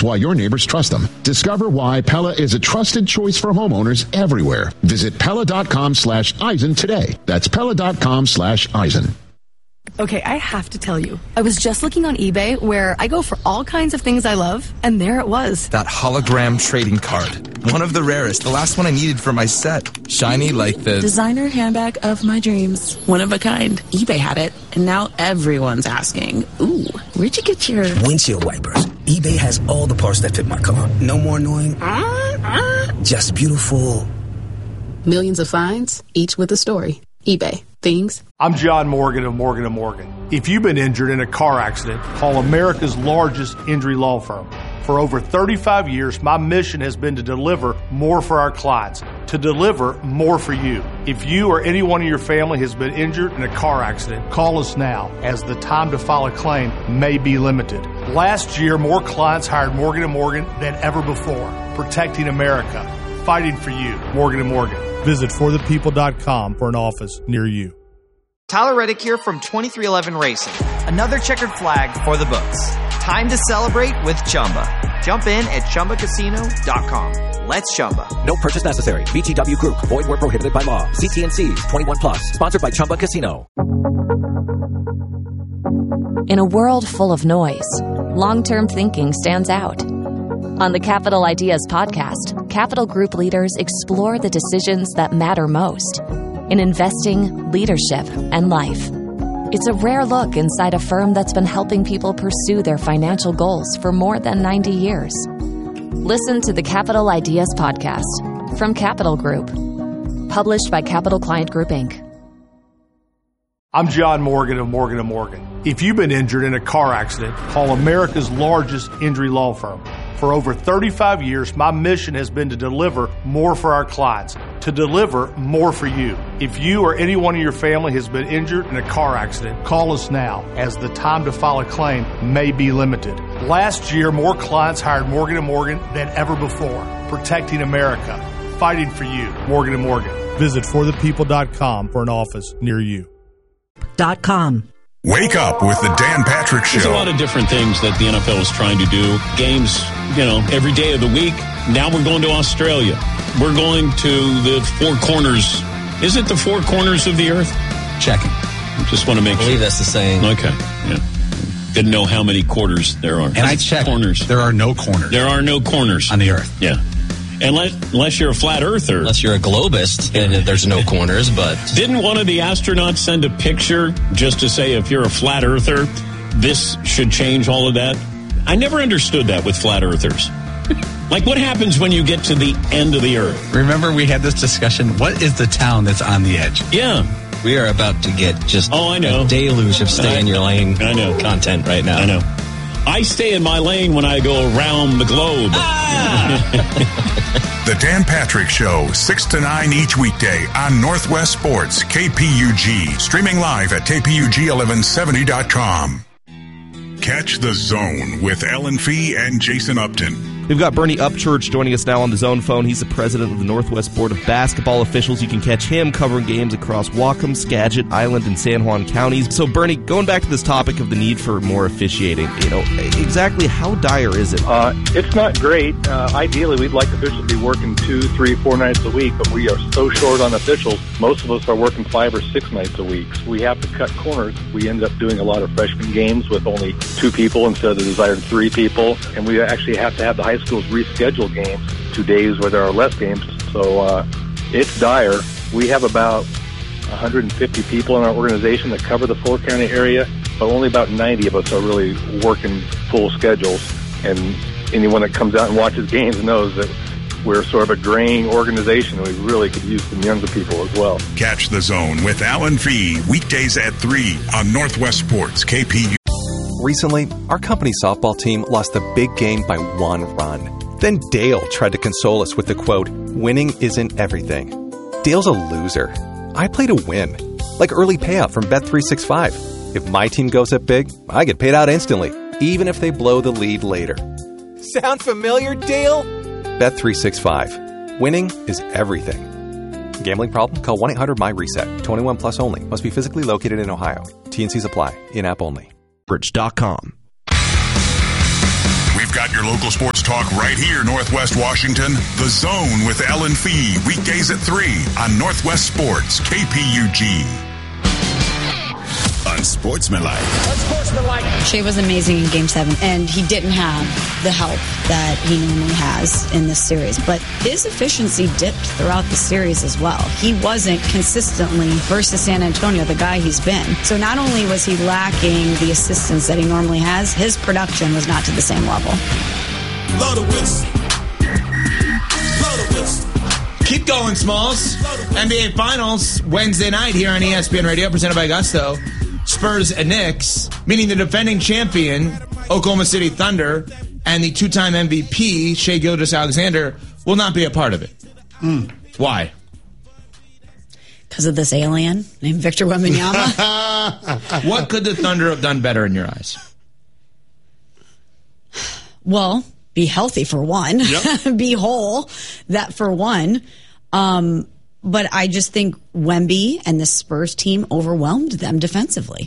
That's why your neighbors trust them. Discover why Pella is a trusted choice for homeowners everywhere. Visit Pella.com/Eisen today. That's Pella.com/Eisen. Okay, I have to tell you, I was just looking on eBay where I go for all kinds of things I love, and there it was. That hologram trading card. One of the rarest. The last one I needed for my set. Shiny like the designer handbag of my dreams. One of a kind. eBay had it, and now everyone's asking, ooh, where'd you get your windshield wipers? eBay has all the parts that fit my car. No more annoying. Just beautiful. Millions of finds, each with a story. eBay. Things. I'm John Morgan of Morgan & Morgan. If you've been injured in a car accident, call America's largest injury law firm. For over 35 years, my mission has been to deliver more for our clients, to deliver more for you. If you or anyone in your family has been injured in a car accident, call us now, as the time to file a claim may be limited. Last year, more clients hired Morgan & Morgan than ever before, protecting America, fighting for you. Morgan & Morgan. Visit forthepeople.com for an office near you. Tyler Reddick here from 2311 Racing. Another checkered flag for the books. Time to celebrate with Chumba. Jump in at ChumbaCasino.com. Let's Chumba. No purchase necessary. VGW Group. Void where prohibited by law. See T&Cs. 21 plus. Sponsored by Chumba Casino. In a world full of noise, long-term thinking stands out. On the Capital Ideas podcast, Capital Group leaders explore the decisions that matter most in investing, leadership, and life. It's a rare look inside a firm that's been helping people pursue their financial goals for more than 90 years. Listen to the Capital Ideas podcast from Capital Group, published by Capital Client Group, Inc. I'm John Morgan of Morgan & Morgan. If you've been injured in a car accident, call America's largest injury law firm. For over 35 years, my mission has been to deliver more for our clients, to deliver more for you. If you or anyone in your family has been injured in a car accident, call us now, as the time to file a claim may be limited. Last year, more clients hired Morgan & Morgan than ever before, protecting America, fighting for you. Morgan & Morgan. Visit forthepeople.com for an office near you. .com. Wake up with the Dan Patrick Show. There's a lot of different things that the NFL is trying to do. Games, every day of the week. Now we're going to Australia. We're going to the four corners. Is it the four corners of the earth? Checking. Just want to make sure. I believe that's the saying. Okay. Yeah. Didn't know how many quarters there are. And I checked. Corners. There are no corners. There are no corners. On the earth. Yeah. Unless you're a flat earther. Unless you're a globist, and there's no corners, but... Didn't one of the astronauts send a picture just to say if you're a flat earther, this should change all of that? I never understood that with flat earthers. Like, what happens when you get to the end of the earth? Remember we had this discussion, what is the town that's on the edge? Yeah. We are about to get just I know. A deluge of stay in your lane content right now. I know. I stay in my lane when I go around the globe. The Dan Patrick Show, 6 to 9 each weekday on Northwest Sports, KPUG. Streaming live at KPUG1170.com. Catch the Zone with Ellen Fee and Jason Upton. We've got Bernie Upchurch joining us now on the Zone phone. He's the president of the Northwest Board of Basketball Officials. You can catch him covering games across Whatcom, Skagit, Island, and San Juan counties. So, Bernie, going back to this topic of the need for more officiating, exactly how dire is it? It's not great. Ideally, we'd like officials to be working 2, 3, 4 nights a week, but we are so short on officials. Most of us are working 5 or 6 nights a week. So we have to cut corners. We end up doing a lot of freshman games with only 2 people instead of the desired 3 people, and we actually have to have the high schools reschedule games to days where there are less games. So it's dire. We have about 150 people in our organization that cover the 4-county area, but only about 90 of us are really working full schedules. And anyone that comes out and watches games knows that we're sort of a graying organization, and we really could use some younger people as well. Catch the Zone with Alan Fee, weekdays at 3 on Northwest Sports, KPU. Recently, our company softball team lost the big game by 1 run. Then Dale tried to console us with the quote, "Winning isn't everything." Dale's a loser. I play to win, like early payout from Bet365. If my team goes up big, I get paid out instantly, even if they blow the lead later. Sound familiar, Dale? Bet365. Winning is everything. Gambling problem? Call 1-800-MY-RESET. 21 plus only. Must be physically located in Ohio. T&Cs apply. In-app only. Bridge.com. We've We've got your local sports talk right here, Northwest Washington. The Zone with Ellen Fee, weekdays at 3 on Northwest Sports, KPUG. Unsportsmanlike. Shea was amazing in Game 7, and he didn't have the help that he normally has in this series. But his efficiency dipped throughout the series as well. He wasn't consistently, versus San Antonio, the guy he's been. So not only was he lacking the assistance that he normally has, his production was not to the same level. Blow the whistle. Blow the whistle. Keep going, Smalls. NBA Finals Wednesday night here on ESPN Radio, presented by Gusto. Spurs and Knicks, meaning the defending champion, Oklahoma City Thunder, and the two-time MVP, Shai Gilgeous-Alexander, will not be a part of it. Why? Because of this alien named Victor Wembanyama. What could the Thunder have done better in your eyes? Well, be healthy for one. Yep. Be whole, that for one. But I just think Wemby and the Spurs team overwhelmed them defensively.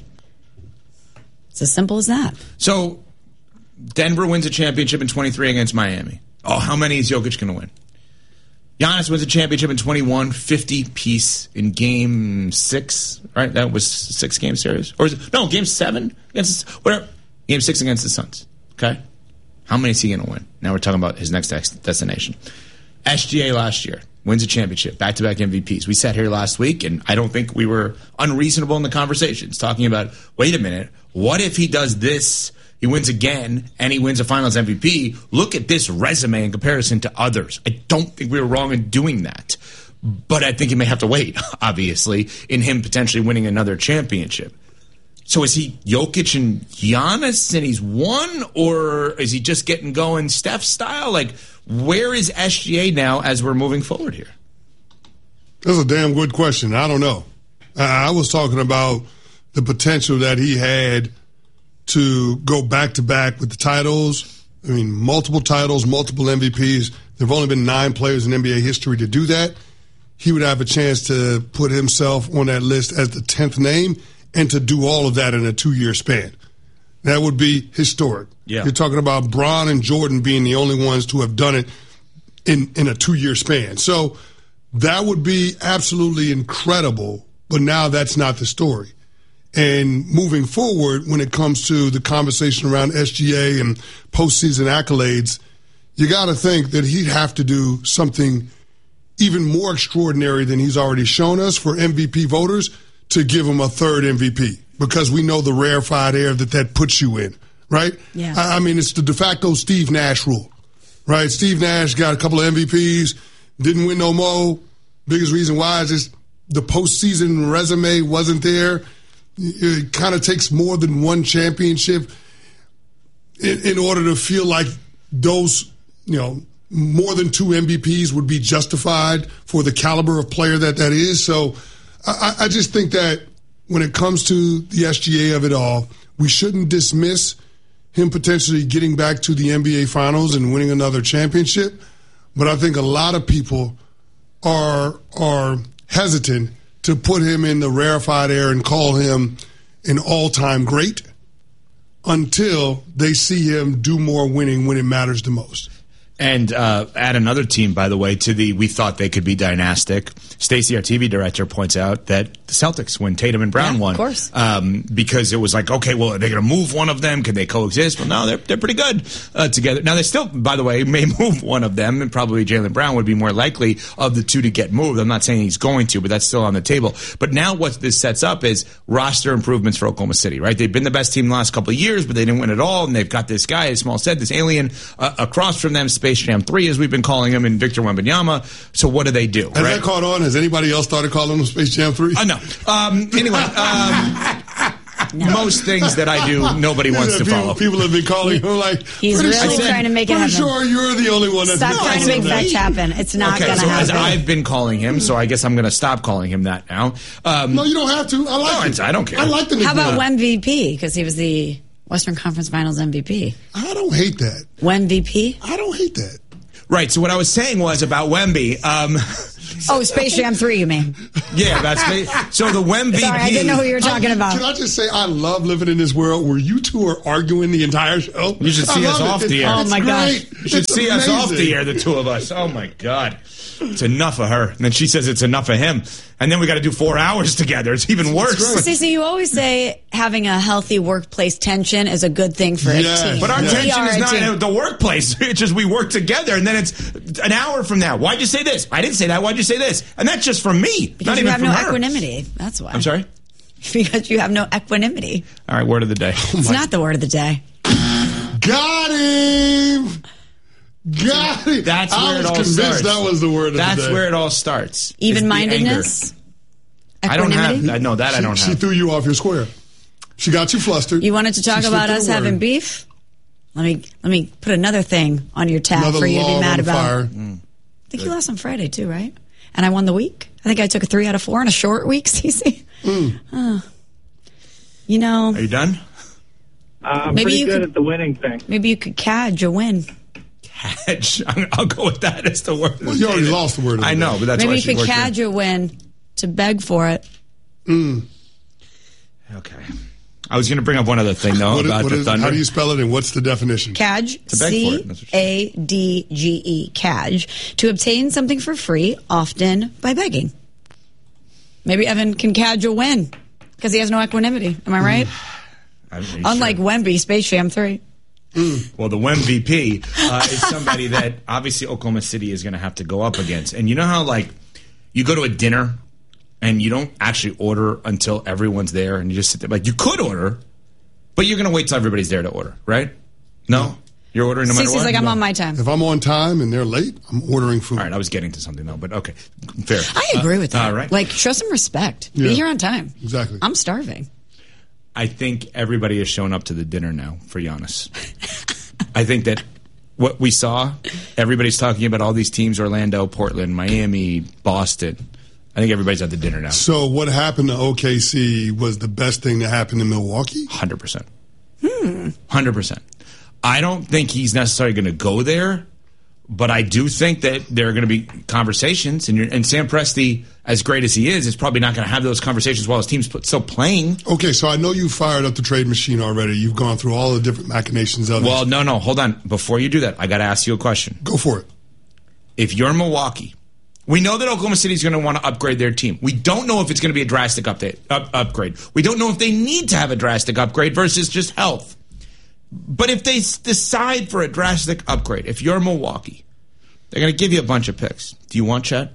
It's as simple as that. So, Denver wins a championship in 23 against Miami. Oh, how many is Jokic going to win? Giannis wins a championship in 21, 50 piece in Game 6, right? That was 6-game series. Or is it, no, Game 7 against, whatever. Game 6 against the Suns. Okay? How many is he going to win? Now we're talking about his next destination. SGA last year wins a championship, back-to-back MVPs. We sat here last week, and I don't think we were unreasonable in the conversations, talking about, wait a minute, what if he does this, he wins again, and he wins a Finals MVP? Look at this resume in comparison to others. I don't think we were wrong in doing that. But I think he may have to wait, obviously, in him potentially winning another championship. So is he Jokic and Giannis and he's won, or is he just getting going Steph style? Like, where is SGA now as we're moving forward here? That's a damn good question. I don't know. I was talking about the potential that he had to go back-to-back with the titles. I mean, multiple titles, multiple MVPs. There have only been 9 players in NBA history to do that. He would have a chance to put himself on that list as the 10th name and to do all of that in a 2-year span. That would be historic. Yeah. You're talking about Bron and Jordan being the only ones to have done it in a 2-year span. So that would be absolutely incredible, but now that's not the story. And moving forward, when it comes to the conversation around SGA and postseason accolades, you got to think that he'd have to do something even more extraordinary than he's already shown us for MVP voters to give him a third MVP, because we know the rarefied air that puts you in, right? Yeah. I mean, it's the de facto Steve Nash rule, right? Steve Nash got a couple of MVPs, didn't win no more. Biggest reason why is just the postseason resume wasn't there. It kind of takes more than one championship in order to feel like those, more than 2 MVPs would be justified for the caliber of player that is. So I just think that when it comes to the SGA of it all, we shouldn't dismiss him potentially getting back to the NBA Finals and winning another championship. But I think a lot of people are hesitant to put him in the rarefied air and call him an all-time great until they see him do more winning when it matters the most. And add another team, by the way, to the we thought they could be dynastic. Stacey, our TV director, points out that the Celtics, when Tatum and Brown won, of course. Because it was like, okay, well, are they going to move one of them? Can they coexist? Well, no, they're pretty good together. Now, they still, by the way, may move one of them, and probably Jaylen Brown would be more likely of the two to get moved. I'm not saying he's going to, but that's still on the table. But now what this sets up is roster improvements for Oklahoma City, right? They've been the best team the last couple of years, but they didn't win at all, and they've got this guy, as Small said, this alien across from them, Space Jam 3, as we've been calling him, in Victor Wembanyama. So what do they do? Has that caught on? Has anybody else started calling him Space Jam 3? No. Anyway, most things that I do, nobody wants to follow. People have been calling him like, he's really trying to make it happen. Pretty sure you're the only one that's Stop trying to make fetch happen. It's not going to happen. As I've been calling him, so I guess I'm going to stop calling him that now. No, you don't have to. I like it. I don't care. I like the How about MVP? Because he was the Western Conference Finals MVP. I don't hate that. MVP? I don't hate that. Right, so what I was saying was about Wemby, Oh, Space Jam 3, you mean? Yeah, that's so the WEMVP. Sorry, I didn't know who you were talking about. Can I just say, I love living in this world where you two are arguing the entire show. You should see us off the air. Oh, my gosh. You should see us off the air, the two of us. Oh, my God. It's enough of her. And then she says it's enough of him. And then we got to do 4 hours together. It's even worse. See, you always say having a healthy workplace tension is a good thing for a team. But our tension is not at the workplace. It's just we work together, and then it's an hour from now. Why'd you say this? I didn't say that. Why'd you say this? And that's just from me. Because not you even have from no her. equanimity. That's why. I'm sorry? Because you have no equanimity. All right, word of the day. It's not the word of the day. Got him! Got it. That's where it all starts. I was convinced that was the word of the day. That's where it all starts. Even-mindedness? I don't have that. No, that I don't have. She threw you off your square. She got you flustered. You wanted to talk about us having beef? Let me put another thing on your tab for you to be mad about. I think you lost on Friday too, right? And I won the week. I think I took a 3 out of 4 in a short week, Cece. You know. Are you done? I'm pretty good at the winning thing. Maybe you could cadge a win. Cadge? I'll go with that as the word. Well, you already lost the word of the day. I know, but that's why maybe she you could worked cadge a win to beg for it. Okay. I was going to bring up one other thing, though, about the Thunder. How do you spell it, and what's the definition? Cadge, C-A-D-G-E, cadge, to obtain something for free, often by begging. Maybe Evan can cadge a win because he has no equanimity. Am I right? Unlike Wemby, Space Jam 3. Well, the WEMVP is somebody that obviously Oklahoma City is going to have to go up against. And you know how, like, you go to a dinner and you don't actually order until everyone's there and you just sit there. Like, you could order, but you're going to wait till everybody's there to order, right? No? You're ordering no matter what? Cece's like, I'm on my time. If I'm on time and they're late, I'm ordering food. All right, I was getting to something, though, but okay. Fair. I agree with that. All right. Like, show some respect. Yeah. Be here on time. Exactly. I'm starving. I think everybody has shown up to the dinner now for Giannis. I think that what we saw, everybody's talking about all these teams, Orlando, Portland, Miami, Boston. I think everybody's at the dinner now. So what happened to OKC was the best thing that happened in Milwaukee? 100%. 100%. I don't think he's necessarily going to go there, but I do think that there are going to be conversations, and Sam Presti, as great as he is probably not going to have those conversations while his team's still playing. Okay, so I know you fired up the trade machine already. You've gone through all the different machinations of it. Well, no, hold on. Before you do that, I got to ask you a question. Go for it. If you're Milwaukee, we know that Oklahoma City is going to want to upgrade their team. We don't know if it's going to be a drastic upgrade. We don't know if they need to have a drastic upgrade versus just health. But if they decide for a drastic upgrade, if you're Milwaukee, they're going to give you a bunch of picks. Do you want Chet?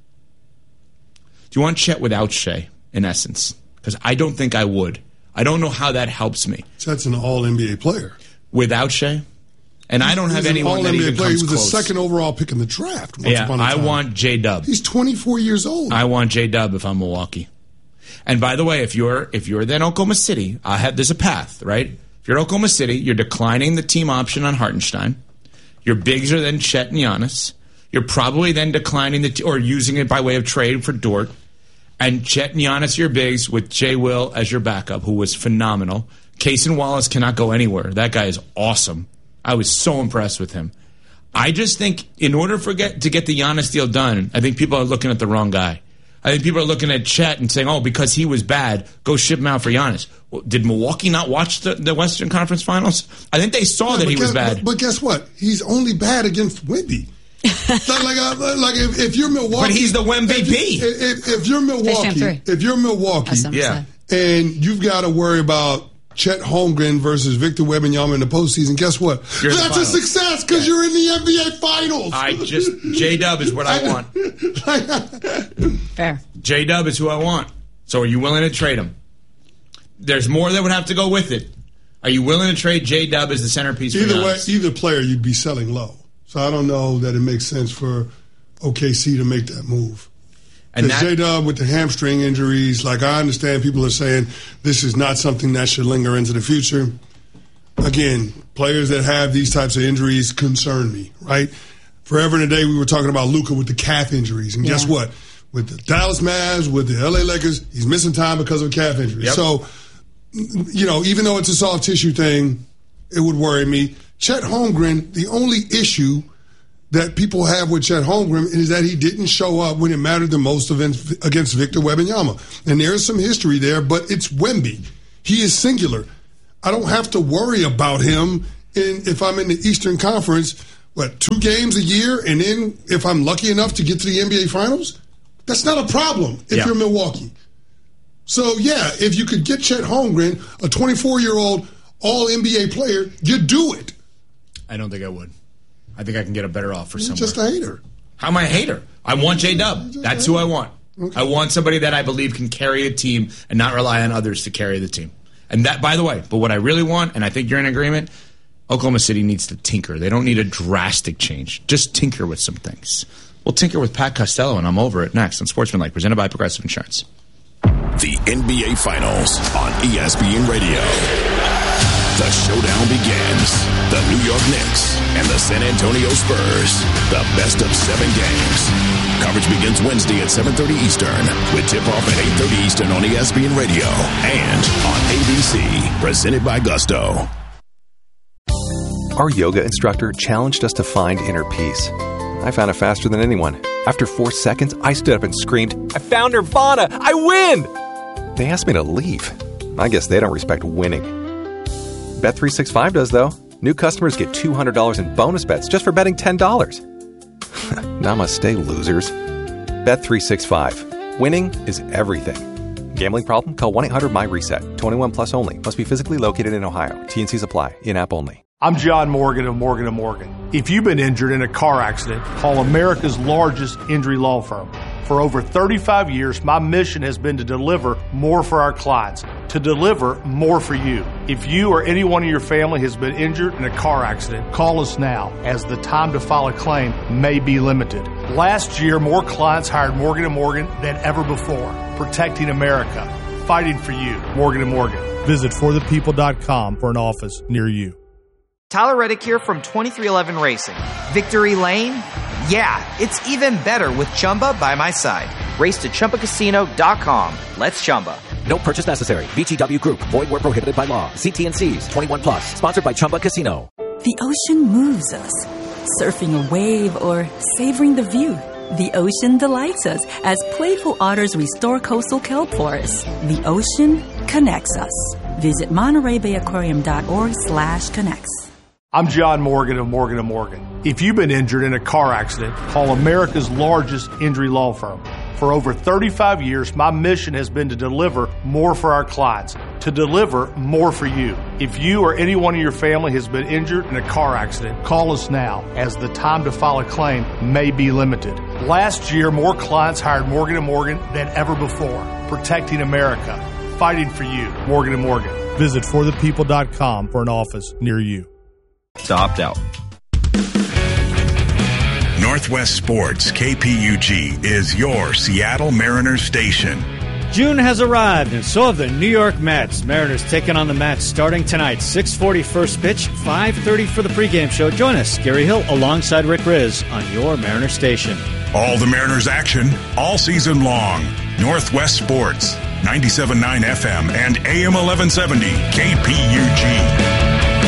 Do you want Chet without Shea, in essence? Because I don't think I would. I don't know how that helps me. Chet's an all-NBA player. Without Shea? And I don't have anyone that even comes close. He was the second overall pick in the draft. I want J-Dub. He's 24 years old. I want J-Dub if I'm Milwaukee. And by the way, if you're then Oklahoma City, there's a path, right? If you're Oklahoma City, you're declining the team option on Hartenstein. Your bigs are then Chet and Giannis. You're probably then declining or using it by way of trade for Dort. And Chet and Giannis are your bigs with Jay Will as your backup, who was phenomenal. Cason Wallace cannot go anywhere. That guy is awesome. I was so impressed with him. I just think in order to get the Giannis deal done, I think people are looking at the wrong guy. I think people are looking at Chet and saying, oh, because he was bad, go ship him out for Giannis. Well, did Milwaukee not watch the Western Conference Finals? I think they saw that he was bad. But guess what? He's only bad against Wemby. like if you're Milwaukee, but he's the WEMVP. If you're Milwaukee, yeah, and you've got to worry about Chet Holmgren versus Victor Wembanyama in the postseason, guess what? That's a success because you're in the NBA Finals. J-Dub is what I want. Fair. J-Dub is who I want. So are you willing to trade him? There's more that would have to go with it. Are you willing to trade J-Dub as the centerpiece? Either player you'd be selling low. So I don't know that it makes sense for OKC to make that move. And J-Dub with the hamstring injuries, like I understand people are saying this is not something that should linger into the future. Again, players that have these types of injuries concern me, right? Forever and a day we were talking about Luka with the calf injuries. And guess what? With the Dallas Mavs, with the LA Lakers, he's missing time because of calf injuries. Yep. So, even though it's a soft tissue thing, it would worry me. Chet Holmgren, the only issue that people have with Chet Holmgren is that he didn't show up when it mattered the most against Victor Wembanyama. And there's some history there, but it's Wemby. He is singular. I don't have to worry about him if I'm in the Eastern Conference, 2 games a year, and then if I'm lucky enough to get to the NBA Finals? That's not a problem if you're Milwaukee. So, yeah, if you could get Chet Holmgren, a 24-year-old all-NBA player, you do it. I don't think I would. I think I can get a better offer somewhere. You're just a hater. How am I a hater? I want J-Dub. That's who I want. Okay. I want somebody that I believe can carry a team and not rely on others to carry the team. And that, by the way, but what I really want, and I think you're in agreement, Oklahoma City needs to tinker. They don't need a drastic change. Just tinker with some things. We'll tinker with Pat Costello, and I'm over it next on Sportsmanlike, presented by Progressive Insurance. The NBA Finals on ESPN Radio. The showdown begins. The New York Knicks and the San Antonio Spurs. The best of 7 games. Coverage begins Wednesday at 7:30 Eastern with tip-off at 8:30 Eastern on ESPN Radio and on ABC. Presented by Gusto. Our yoga instructor challenged us to find inner peace. I found it faster than anyone. After 4 seconds, I stood up and screamed, "I found Nirvana! I win!" They asked me to leave. I guess they don't respect winning. Bet365 does, though. New customers get $200 in bonus bets just for betting $10. Namaste, losers. Bet365. Winning is everything. Gambling problem? Call 1-800-MY-RESET. 21 plus only. Must be physically located in Ohio. T&Cs apply. In-app only. I'm John Morgan of Morgan & Morgan. If you've been injured in a car accident, call America's largest injury law firm. For over 35 years, my mission has been to deliver more for our clients, to deliver more for you. If you or anyone in your family has been injured in a car accident, call us now, as the time to file a claim may be limited. Last year, more clients hired Morgan & Morgan than ever before, protecting America, fighting for you. Morgan & Morgan. Visit forthepeople.com for an office near you. Tyler Reddick here from 2311 Racing. Victory Lane? Yeah, it's even better with Chumba by my side. Race to ChumbaCasino.com. Let's Chumba. No purchase necessary. VGW Group. Void where prohibited by law. See T&Cs. 21 plus. Sponsored by Chumba Casino. The ocean moves us. Surfing a wave or savoring the view. The ocean delights us as playful otters restore coastal kelp forests. The ocean connects us. Visit MontereyBayAquarium.org/connects. I'm John Morgan of Morgan & Morgan. If you've been injured in a car accident, call America's largest injury law firm. For over 35 years, my mission has been to deliver more for our clients, to deliver more for you. If you or anyone in your family has been injured in a car accident, call us now, as the time to file a claim may be limited. Last year, more clients hired Morgan & Morgan than ever before, protecting America, fighting for you. Morgan & Morgan. Visit forthepeople.com for an office near you. To opt out. Northwest Sports KPUG is your Seattle Mariners station. June has arrived, and so have the New York Mets. Mariners taking on the Mets starting tonight. 6:40 first pitch, 5:30 for the pregame show. Join us, Gary Hill, alongside Rick Riz on your Mariners station. All the Mariners action, all season long. Northwest Sports, 97.9 FM and AM 1170 KPUG.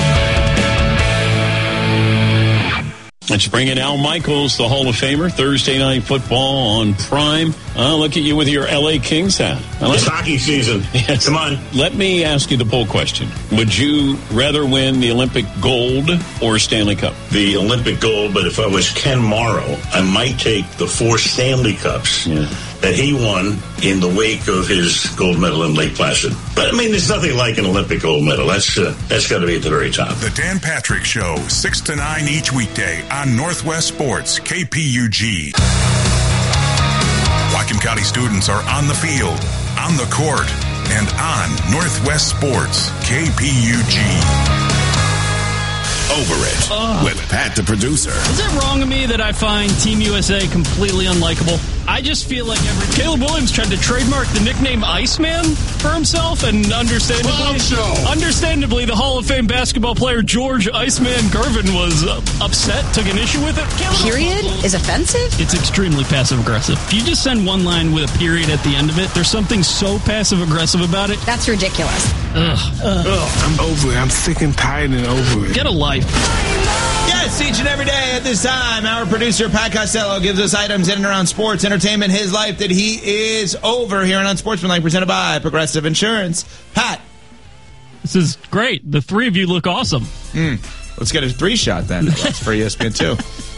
Let's bring in Al Michaels, the Hall of Famer, Thursday Night Football on Prime. Look at you with your L.A. Kings hat. It's hockey season. Yes. Come on. Let me ask you the poll question. Would you rather win the Olympic gold or Stanley Cup? The Olympic gold, but if I was Ken Morrow, I might take the 4 Stanley Cups that he won in the wake of his gold medal in Lake Placid. But, I mean, there's nothing like an Olympic gold medal. That's got to be at the very top. The Dan Patrick Show, 6 to 9 each weekday on Northwest Sports, KPUG. Whatcom County students are on the field, on the court, and on Northwest Sports, KPUG. Over it with Pat the producer. Is it wrong of me that I find Team USA completely unlikable? I just feel like Caleb Williams tried to trademark the nickname Iceman for himself, and understandably, the Hall of Fame basketball player George Iceman Gervin was upset, took an issue with it. Period is offensive? It's extremely passive-aggressive. If you just send one line with a period at the end of it, there's something so passive-aggressive about it. That's ridiculous. Ugh. I'm over it. I'm sick and tired and over it. Get a life. Yes, each and every day at this time, our producer, Pat Costello, gives us items in and around sports, entertainment, his life that he is over here on Unsportsmanlike, presented by Progressive Insurance. Pat. This is great. The three of you look awesome. Let's get a 3-shot then. That's for ESPN 2.